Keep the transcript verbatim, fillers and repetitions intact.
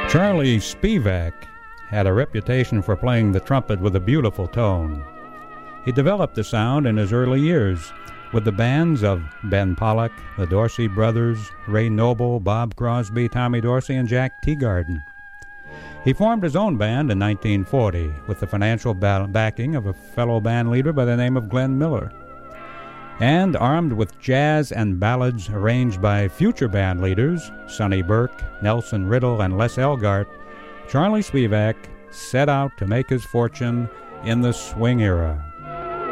Charlie Spivak had a reputation for playing the trumpet with a beautiful tone. He developed the sound in his early years with the bands of Ben Pollack, the Dorsey Brothers, Ray Noble, Bob Crosby, Tommy Dorsey, and Jack Teagarden. He formed his own band in nineteen forty with the financial backing of a fellow band leader by the name of Glenn Miller. And armed with jazz and ballads arranged by future band leaders Sonny Burke, Nelson Riddle, and Les Elgart, Charlie Spivak set out to make his fortune in the swing era.